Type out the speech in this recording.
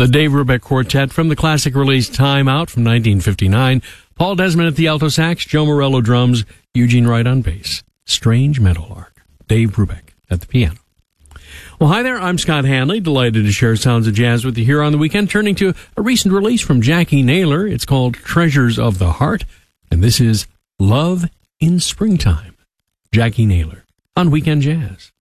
The Dave Brubeck Quartet from the classic release Time Out from 1959. Paul Desmond at the alto sax, Joe Morello drums, Eugene Wright on bass. Strange Meadowlark. Dave Brubeck at the piano. Well, hi there, I'm Scott Hanley, delighted to share sounds of jazz with you here on the weekend, turning to a recent release from Jackie Naylor. It's called Treasures of the Heart, and this is Love in Springtime. Jackie Naylor on Weekend Jazz.